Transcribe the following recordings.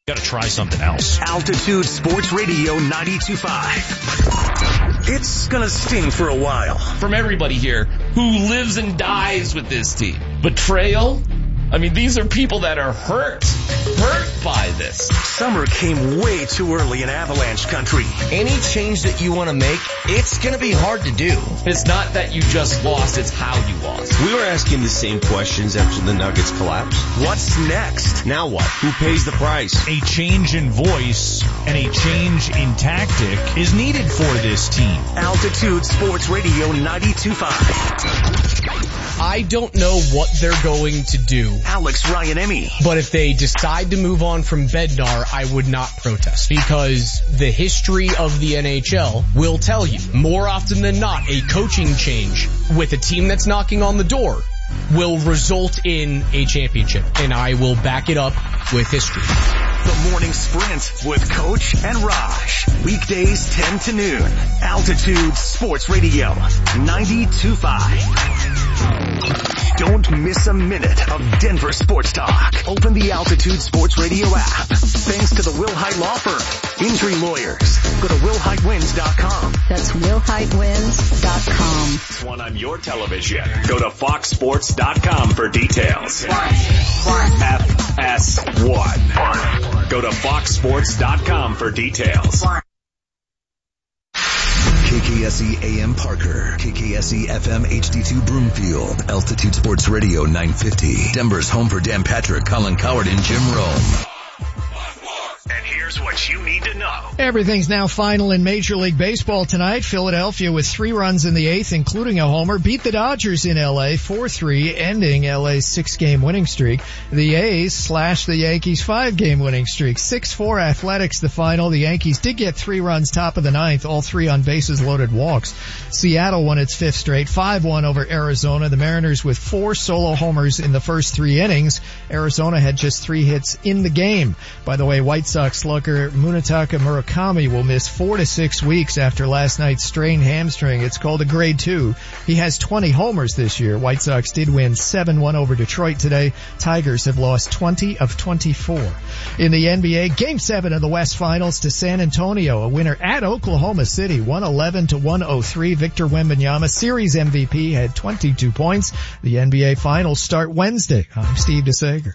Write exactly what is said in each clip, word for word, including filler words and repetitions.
Gotta try something else. Altitude Sports Radio ninety-two point five. It's gonna sting for a while. From everybody here who lives and dies with this team. Betrayal? I mean, these are people that are hurt, hurt by this. Summer came way too early in Avalanche country. Any change that you want to make, it's going to be hard to do. It's not that you just lost, it's how you lost. We were asking the same questions after the Nuggets collapsed. What's next? Now what? Who pays the price? A change in voice and a change in tactic is needed for this team. Altitude Sports Radio ninety-two point five. I don't know what they're going to do. Alex Ryan-Emmy. But if they decide to move on from Bednar, I would not protest. Because the history of the N H L will tell you, more often than not, a coaching change with a team that's knocking on the door will result in a championship. And I will back it up with history. The Morning Sprint with Coach and Raj. Weekdays ten to noon. Altitude Sports Radio ninety-two point five. Don't miss a minute of Denver sports talk. Open the Altitude Sports Radio app. Thanks to the Wilhite Law Firm. Injury lawyers. Go to will hite wins dot com. That's will hite wins dot com. It's one on your television. Go to fox sports dot com for details. F S one. Go to fox sports dot com for details. K K S E A M Parker, K K S E F M H D two Broomfield, Altitude Sports Radio nine fifty, Denver's home for Dan Patrick, Colin Coward, and Jim Rome. And here's what you need to know. Everything's now final in Major League Baseball tonight. Philadelphia with three runs in the eighth, including a homer, beat the Dodgers in L A four three, ending L A's six-game winning streak. The A's slashed the Yankees' five-game winning streak. six four Athletics the final. The Yankees did get three runs top of the ninth, all three on bases-loaded walks. Seattle won its fifth straight, five one over Arizona. The Mariners with four solo homers in the first three innings. Arizona had just three hits in the game. By the way, White Sox slugger Munetaka Murakami will miss four to six weeks after last night's strained hamstring. It's called a grade two. He has twenty homers this year. White Sox did win seven one over Detroit today. Tigers have lost twenty of twenty-four. In the N B A, Game seven of the West Finals to San Antonio. A winner at Oklahoma City, one eleven to one oh three. Victor Wembanyama, series M V P, had twenty-two points. The N B A Finals start Wednesday. I'm Steve DeSager.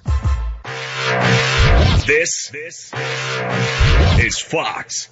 This, this is Fox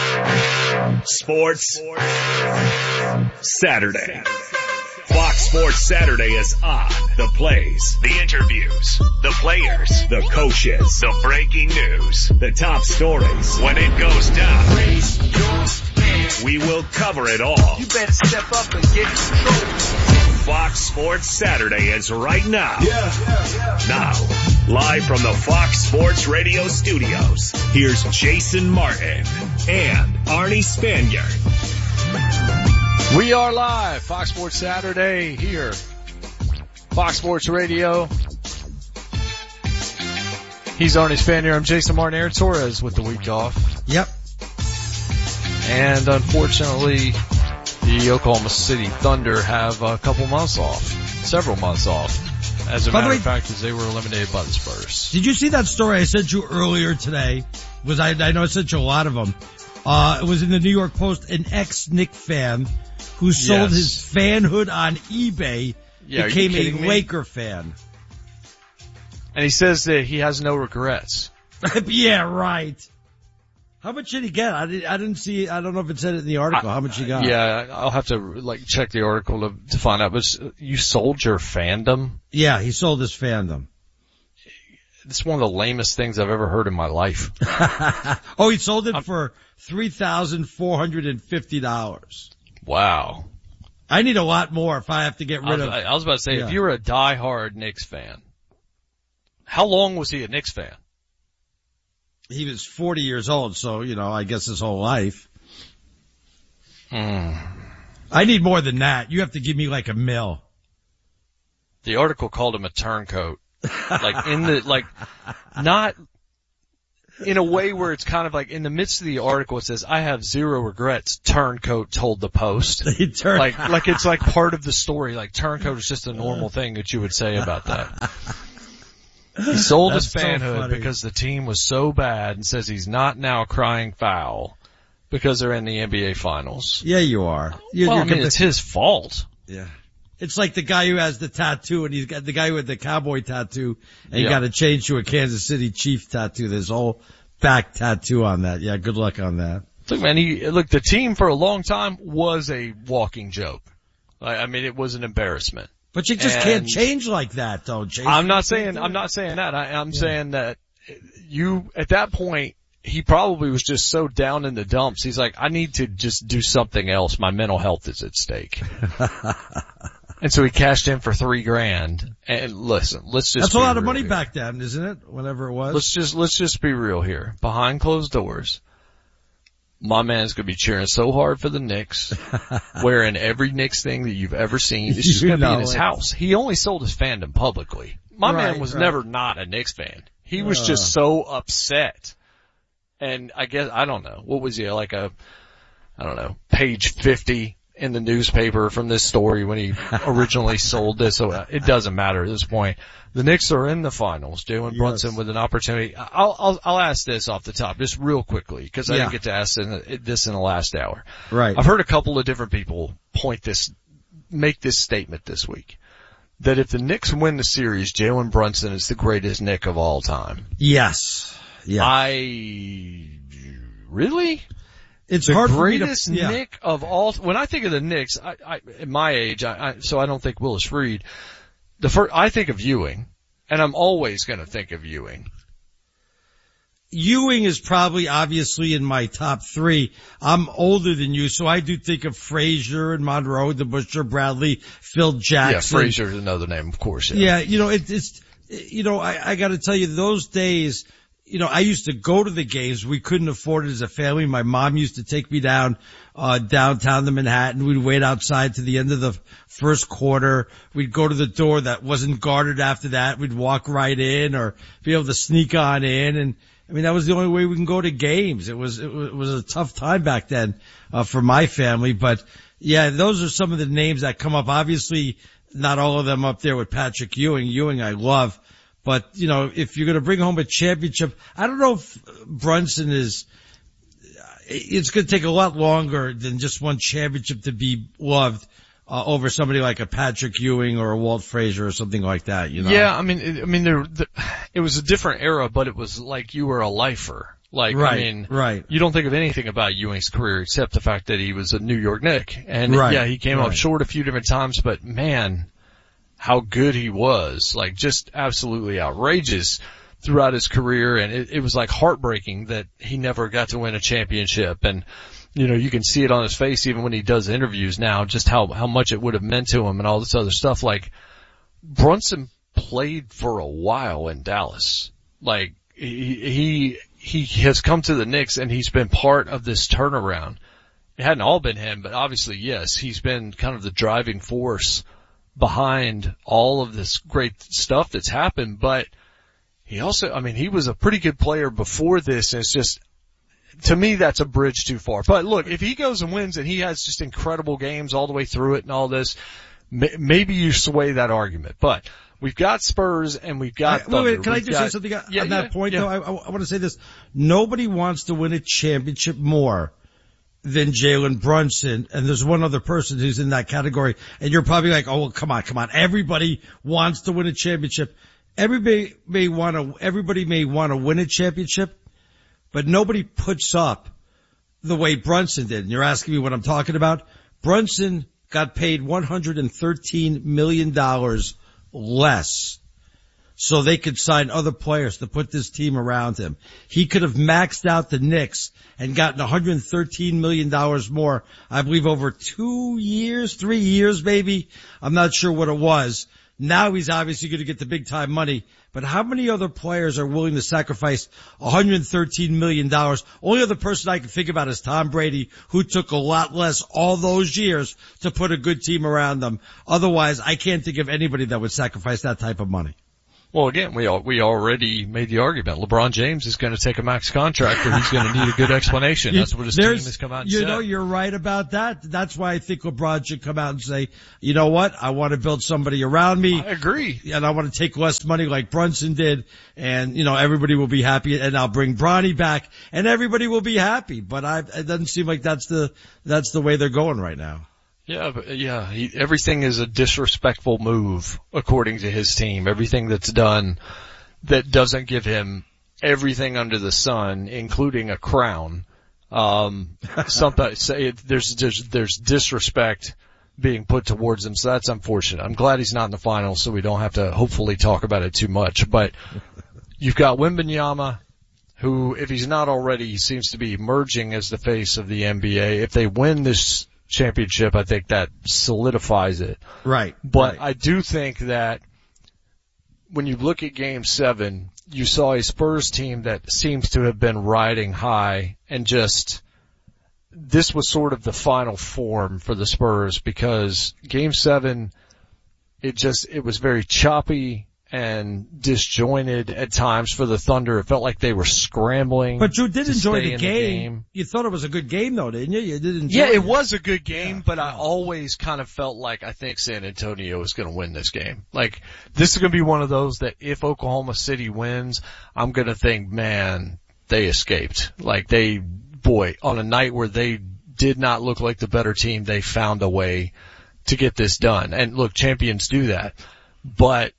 Sports Saturday. Fox Sports Saturday is on. The plays, the interviews, the players, the coaches, the breaking news, the top stories. When it goes down, we will cover it all. You better step up and get control. Fox Sports Saturday is right now. Yeah, yeah, yeah. Now, live from the Fox Sports Radio studios, here's Jason Martin and Arnie Spaniard. We are live, Fox Sports Saturday here, Fox Sports Radio. He's Arnie Spaniard. I'm Jason Martin. Aaron Torres with the week off. Yep. And unfortunately, the Oklahoma City Thunder have a couple months off, several months off, as a by matter way, of fact, as they were eliminated by the Spurs. Did you see that story I sent you earlier today? Was I, I know I sent you a lot of them. Uh, it was in the New York Post, an ex-Knick fan who sold yes. his fanhood on eBay, yeah, became a me? Laker fan. And he says that he has no regrets. Yeah, right. How much did he get? I didn't, I didn't see, I don't know if it said it in the article, I, how much he got. Yeah, I'll have to like check the article to, to find out, but you sold your fandom? Yeah, he sold his fandom. It's one of the lamest things I've ever heard in my life. Oh, he sold it I'm, for three thousand four hundred fifty dollars. Wow. I need a lot more if I have to get rid I was, of. I was about to say, yeah. if you were a diehard Knicks fan, how long was he a Knicks fan? He was forty years old, so, you know, I guess his whole life. Hmm. I need more than that. You have to give me like a mill. The article called him a turncoat. Like in the, like, not in a way where it's kind of like in the midst of the article it says, I have zero regrets, turncoat told the Post. turn- like, like it's like part of the story. Like turncoat is just a normal thing that you would say about that. He sold That's his so fanhood funny. because the team was so bad and says he's not now crying foul because they're in the N B A finals. Yeah, you are. You're, well, you're I mean, compa- it's his fault. Yeah. It's like the guy who has the tattoo and he's got the guy with the cowboy tattoo and Yeah. got to change to a Kansas City Chief tattoo. There's a whole back tattoo on that. Yeah, good luck on that. Look, man, he, look, the team for a long time was a walking joke. I, I mean, it was an embarrassment. But you just And can't change like that though, Jason. I'm not saying, I'm not saying that. I, I'm yeah. saying that you, at that point, he probably was just so down in the dumps. He's like, I need to just do something else. My mental health is at stake. And so he cashed in for three grand. And listen, let's just That's a lot of money here. back then, isn't it? Whatever it was. Let's just, let's just be real here. Behind closed doors, my man's gonna be cheering so hard for the Knicks, wearing every Knicks thing that you've ever seen. It's just You gonna be in know his it. house. He only sold his fandom publicly. My Right, man was right. never not a Knicks fan. He was Uh. just so upset. And I guess, I don't know, what was he, like a, I don't know, page fifty in the newspaper from this story when he originally sold this. So it doesn't matter at this point. The Knicks are in the finals. Jalen Yes. Brunson with an opportunity. I'll, I'll, I'll ask this off the top, just real quickly, because I Yeah. didn't get to ask this in the last hour. Right. I've heard a couple of different people point this, make this statement this week. That if the Knicks win the series, Jalen Brunson is the greatest Knick of all time. Yes. Yeah. I, really? It's the hard for me to, greatest yeah. Knick of all. When I think of the Knicks, I, I at my age, I, I, so I don't think Willis Reed. The first, I think of Ewing, and I'm always going to think of Ewing. Ewing is probably obviously in my top three. I'm older than you, so I do think of Frazier and Monroe, the Busher Bradley, Phil Jackson. Yeah, Frazier's another name, of course. Yeah, Yeah, you know, it, it's, you know, I, I got to tell you, those days. You know, I used to go to the games. We couldn't afford it as a family. My mom used to take me down, uh, downtown to Manhattan. We'd wait outside to the end of the first quarter. We'd go to the door that wasn't guarded after that. We'd walk right in or be able to sneak on in. And I mean, that was the only way we can go to games. It was, it was, it was a tough time back then, uh, for my family. But yeah, those are some of the names that come up. Obviously, not all of them up there with Patrick Ewing. Ewing I love. But, you know, if you're going to bring home a championship, I don't know if Brunson is, it's going to take a lot longer than just one championship to be loved uh, over somebody like a Patrick Ewing or a Walt Frazier or something like that, you know? Yeah, I mean, it, I mean, there, the, it was a different era, but it was like you were a lifer. Like, right, I mean, right. you don't think of anything about Ewing's career except the fact that he was a New York Knick. And right, yeah, he came right. up short a few different times, but man, how good he was, like just absolutely outrageous throughout his career. And it, it was like heartbreaking that he never got to win a championship. And, you know, you can see it on his face even when he does interviews now, just how, how much it would have meant to him and all this other stuff. Like Brunson played for a while in Dallas. Like he, he, he has come to the Knicks and he's been part of this turnaround. It hadn't all been him, but obviously, yes, he's been kind of the driving force behind all of this great stuff that's happened, but he also, I mean, he was a pretty good player before this, and it's just, to me, that's a bridge too far. But look, if he goes and wins and he has just incredible games all the way through it and all this, maybe you sway that argument. But we've got Spurs and we've got I, wait, wait, can we've I just got, say something on yeah, that yeah, point, yeah. though? I, I, I want to say this. Nobody wants to win a championship more than Jalen Brunson, and there's one other person who's in that category, and you're probably like, oh, well, come on, come on. Everybody wants to win a championship. Everybody may want to, everybody may want to win a championship, but nobody puts up the way Brunson did. And you're asking me what I'm talking about? Brunson got paid one hundred thirteen million dollars less so they could sign other players to put this team around him. He could have maxed out the Knicks and gotten one hundred thirteen million dollars more, I believe over two years, three years maybe. I'm not sure what it was. Now he's obviously going to get the big time money, but how many other players are willing to sacrifice one hundred thirteen million dollars? Only other person I can think about is Tom Brady, who took a lot less all those years to put a good team around them. Otherwise, I can't think of anybody that would sacrifice that type of money. Well, again, we all, we already made the argument. LeBron James is going to take a max contract, or he's going to need a good explanation. That's what his team has come out and you said. You know, you're right about that. That's why I think LeBron should come out and say, you know what? I want to build somebody around me. I agree. And I want to take less money like Brunson did. And, you know, everybody will be happy. And I'll bring Bronny back and everybody will be happy. But I, it doesn't seem like that's the, that's the way they're going right now. Yeah, but yeah, he, everything is a disrespectful move according to his team. Everything that's done that doesn't give him everything under the sun, including a crown. Um, something, say there's, there's, there's disrespect being put towards him. So that's unfortunate. I'm glad he's not in the finals, so we don't have to hopefully talk about it too much. But you've got Wembanyama, who, if he's not already, he seems to be emerging as the face of the N B A. If they win this championship, I think that solidifies it. Right. But right. I do think that when you look at game seven, you saw a Spurs team that seems to have been riding high, and just, this was sort of the final form for the Spurs, because game seven, it just, it was very choppy and disjointed at times for the Thunder. It felt like they were scrambling. But you did enjoy the in game. the game. You thought it was a good game though, didn't you? You did enjoy Yeah, it it was a good game, yeah. but I always kind of felt like I think San Antonio is going to win this game. Like, this is going to be one of those that if Oklahoma City wins, I'm going to think, man, they escaped. Like, they, boy, on a night where they did not look like the better team, they found a way to get this done. And look, champions do that. But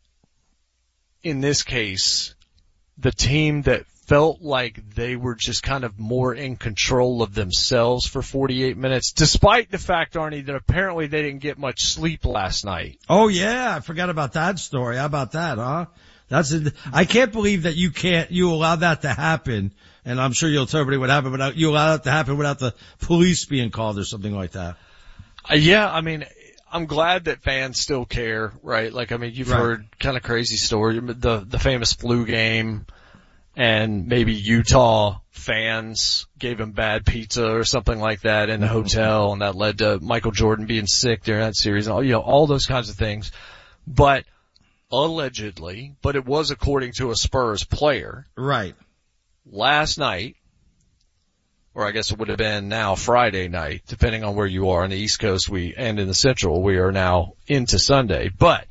in this case, the team that felt like they were just kind of more in control of themselves for forty-eight minutes, despite the fact, Arnie, that apparently they didn't get much sleep last night. Oh yeah, I forgot about that story. How about that, huh? That's a, I can't believe that you can't, you allow that to happen. And I'm sure you'll tell everybody what happened, but you allow that to happen without the police being called or something like that. Uh, yeah, I mean, I'm glad that fans still care, right? Like, I mean, you've right. heard kind of crazy stories, the, the famous flu game, and maybe Utah fans gave him bad pizza or something like that in the hotel, and that led to Michael Jordan being sick during that series, and all, you know, all those kinds of things. But allegedly, but it was according to a Spurs player. Right. Last night, or I guess it would have been now Friday night, depending on where you are on the East Coast, we, and in the Central, we are now into Sunday. But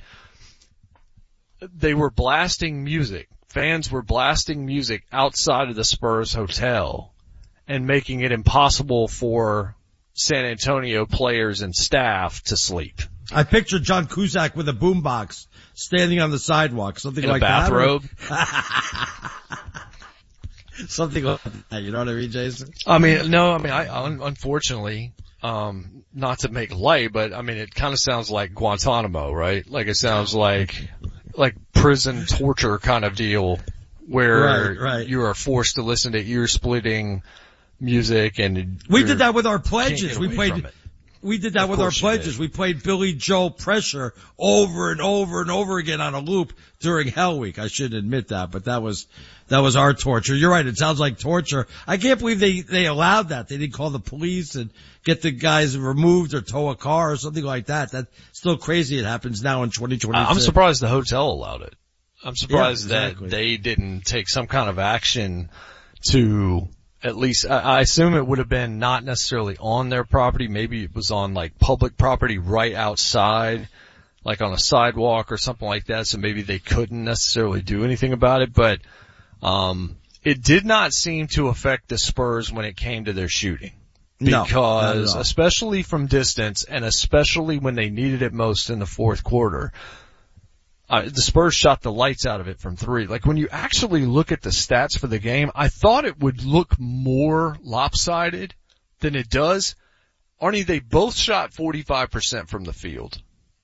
they were blasting music. Fans were blasting music outside of the Spurs hotel and making it impossible for San Antonio players and staff to sleep. I pictured John Cusack with a boombox standing on the sidewalk, something in like a bathrobe. that. Something like that, you know what I mean, Jason? I mean, no, I mean, I, un- unfortunately, um, not to make light, but I mean, it kind of sounds like Guantanamo, right? Like it sounds like, like prison torture kind of deal where right, right. you are forced to listen to ear-splitting music, and we did that with our pledges. We played, it. we did that of with our pledges. We played Billy Joel Pressure over and over and over again on a loop during Hell Week. I shouldn't admit that, but that was, that was our torture. You're right. It sounds like torture. I can't believe they, they allowed that. They didn't call the police and get the guys removed or tow a car or something like that. That's still crazy. It happens now in twenty twenty. I'm surprised the hotel allowed it. I'm surprised yeah, exactly. that they didn't take some kind of action to at least, I, I assume it would have been not necessarily on their property. Maybe it was on like public property right outside, like on a sidewalk or something like that. So maybe they couldn't necessarily do anything about it, but Um, it did not seem to affect the Spurs when it came to their shooting. Because, no, especially from distance, and especially when they needed it most in the fourth quarter, uh, the Spurs shot the lights out of it from three. Like, when you actually look at the stats for the game, I thought it would look more lopsided than it does. Arnie, they both shot forty-five percent from the field.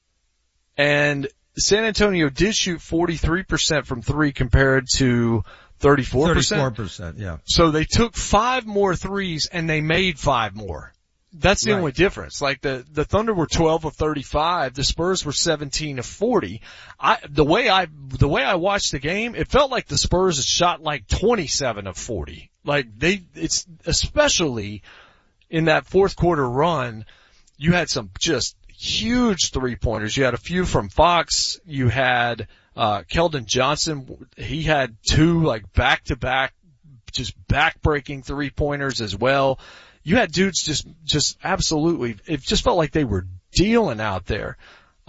And San Antonio did shoot forty-three percent from three compared to thirty-four percent. thirty-four percent, yeah. So they took five more threes and they made five more. That's the right. only difference. Like the, the Thunder were twelve of thirty-five, the Spurs were seventeen of forty. I, the way I, the way I watched the game, it felt like the Spurs shot like twenty-seven of forty. Like they, it's, especially in that fourth quarter run, you had some just huge three pointers. You had a few from Fox. You had, Uh, Keldon Johnson, he had two like back to back, just back breaking three pointers as well. You had dudes just, just absolutely, it just felt like they were dealing out there.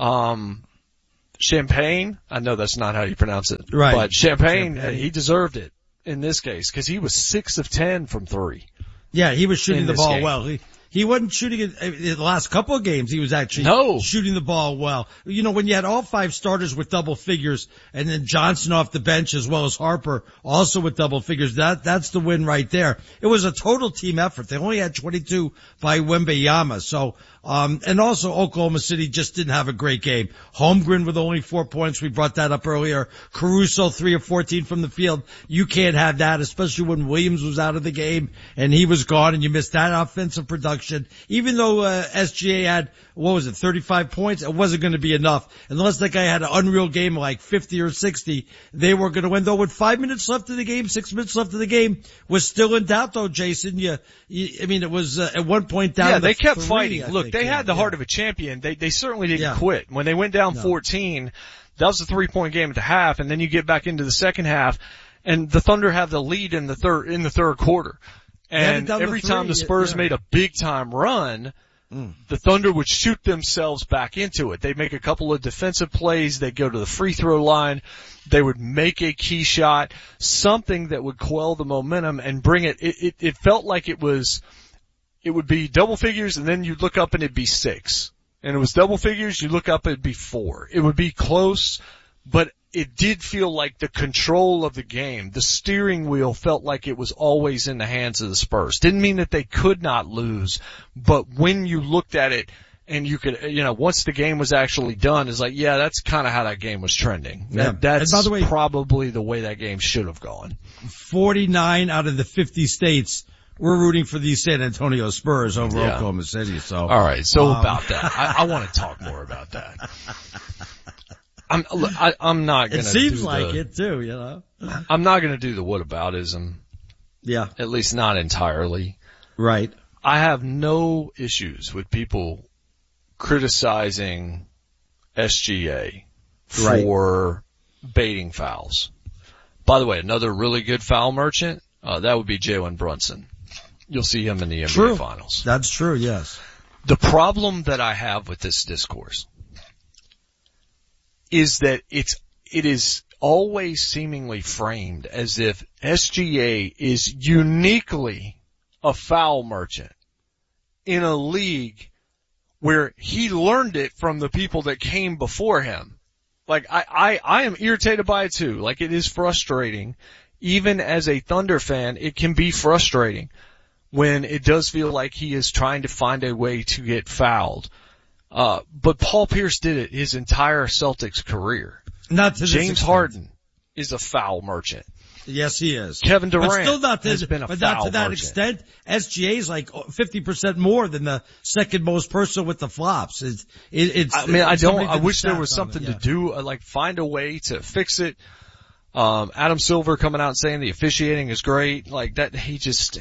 Um, Champagne, I know that's not how you pronounce it, right? But Champagne, Champagne. he deserved it in this case because he was six of ten from three. Yeah, he was shooting in the this ball game. well. He, he wasn't shooting it in the last couple of games. He was actually No. shooting the ball well. You know, when you had all five starters with double figures and then Johnson off the bench as well as Harper also with double figures, that, that's the win right there. It was a total team effort. They only had twenty-two by Wembanyama. So, um, and also Oklahoma City just didn't have a great game. Holmgren with only four points. We brought that up earlier. Caruso, three of fourteen from the field. You can't have that, especially when Williams was out of the game and he was gone and you missed that offensive production. Even though, uh, S G A had, what was it, thirty-five points, it wasn't going to be enough. Unless that guy had an unreal game like fifty or sixty, they were going to win. Though with five minutes left in the game, six minutes left in the game, was still in doubt though, Jason. You, you I mean, it was uh, at one point down Yeah, to they kept three, fighting. I Look, think. they Yeah, had the yeah. heart of a champion. They, they certainly didn't Yeah. quit. When they went down No. fourteen, that was a three point game at the half, and then you get back into the second half, and the Thunder have the lead in the third, in the third quarter. had it And down to every three, time the Spurs yeah. made a big time run, Mm. the Thunder would shoot themselves back into it. They'd make a couple of defensive plays. They'd go to the free throw line. They would make a key shot, something that would quell the momentum and bring it. It, it, it felt like it was, it would be double figures and then you'd look up and it'd be six. And it was double figures, you look up and it'd be four. It would be close, but it did feel like the control of the game, the steering wheel felt like it was always in the hands of the Spurs. Didn't mean that they could not lose, but when you looked at it and you could, you know, once the game was actually done, it's like, yeah, that's kind of how that game was trending. Yeah. That, that's And by the way, probably the way that game should have gone. forty-nine out of the fifty states we're rooting for these San Antonio Spurs over Yeah. Oklahoma City. So, all right. So um, about that, I, I want to talk more about that. I'm, I, I'm not going it to. seems do like the, it too, you know. I'm not going to do the whataboutism. Yeah. At least not entirely. Right. I have no issues with people criticizing S G A for right. baiting fouls. By the way, another really good foul merchant, uh, that would be Jalen Brunson. You'll see him in the N B A true. Finals. That's true, yes. The problem that I have with this discourse is that it's, it is always seemingly framed as if S G A is uniquely a foul merchant in a league where he learned it from the people that came before him. Like, I, I, I am irritated by it too. Like, it is frustrating. Even as a Thunder fan, it can be frustrating when it does feel like he is trying to find a way to get fouled. Uh, but Paul Pierce did it his entire Celtics career. Not to this James extent. Harden is a foul merchant. Yes, he is. Kevin Durant but still not to, has been a but foul not to that merchant. extent. S G A is like fifty percent more than the second most person with the flops. It's, it, it's, I mean, I don't, I did wish the there stats was something on it, yeah. to do, uh, like find a way to fix it. Um, Adam Silver coming out and saying the officiating is great. Like that, he just,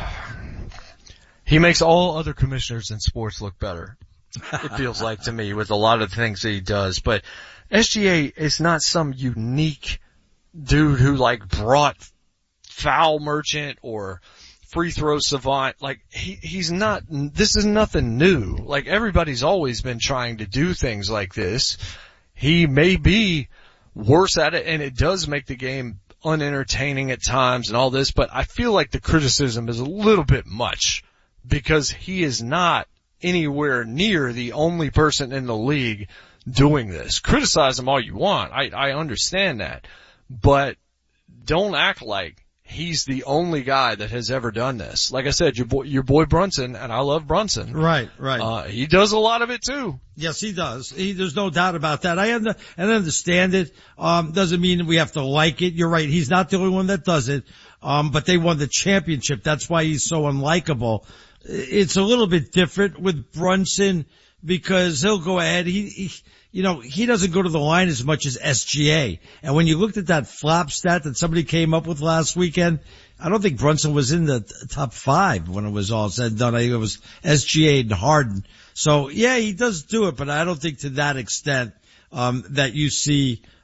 he makes all other commissioners in sports look better. It feels like to me with a lot of the things that he does. But S G A is not some unique dude who like brought foul merchant or free throw savant. Like he, he's not, this is nothing new. Like everybody's always been trying to do things like this. He may be worse at it and it does make the game unentertaining at times and all this, but I feel like the criticism is a little bit much because he is not anywhere near the only person in the league doing this. Criticize him all you want. I, I understand that, but don't act like he's the only guy that has ever done this. Like I said, your boy, your boy Brunson, and I love Brunson. Right, right. Uh, he does a lot of it too. Yes, he does. He, there's no doubt about that. I, under, I understand it. Um, doesn't mean we have to like it. You're right. He's not the only one that does it. Um, but they won the championship. That's why he's so unlikable. It's a little bit different with Brunson because he'll go ahead. He, he, you know, he doesn't go to the line as much as S G A. And when you looked at that flop stat that somebody came up with last weekend, I don't think Brunson was in the top five when it was all said and done. I think it was S G A and Harden. So yeah, he does do it, but I don't think to that extent, um, that you see,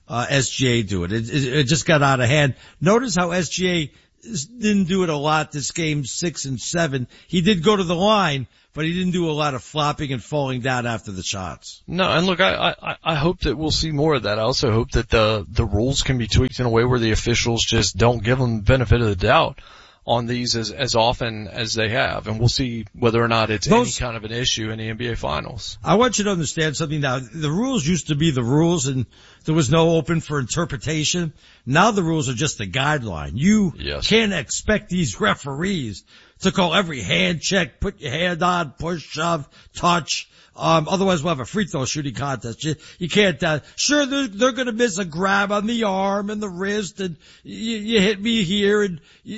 uh, S G A do it. It, it. it just got out of hand. Notice how S G A didn't do it a lot this game six and seven. He did go to the line, but he didn't do a lot of flopping and falling down after the shots. No, and look, I, I, I hope that we'll see more of that. I also hope that the, the rules can be tweaked in a way where the officials just don't give them the benefit of the doubt on these as, as often as they have. And we'll see whether or not it's Those, any kind of an issue in the N B A finals. I want you to understand something now. The rules used to be the rules and there was no open for interpretation. Now the rules are just a guideline. You yes. can't expect these referees to call every hand check, put your hand on, push, shove, touch. Um, otherwise we'll have a free throw shooting contest. You, you can't, uh, sure they're, they're gonna miss a grab on the arm and the wrist and you, you hit me here and you,